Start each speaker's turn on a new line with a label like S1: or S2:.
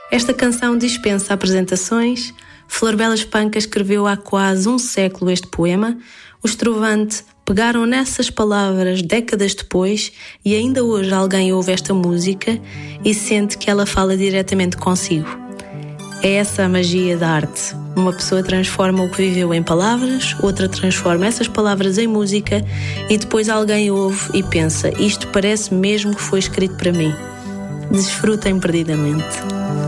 S1: Esta canção dispensa apresentações. Florbela Espanca escreveu há quase um século este poema. Os Trovante pegaram nessas palavras décadas depois e ainda hoje alguém ouve esta música e sente que ela fala diretamente consigo. É essa a magia da arte. Uma pessoa transforma o que viveu em palavras, outra transforma essas palavras em música e depois alguém ouve e pensa: isto parece mesmo que foi escrito para mim. Desfrutem perdidamente.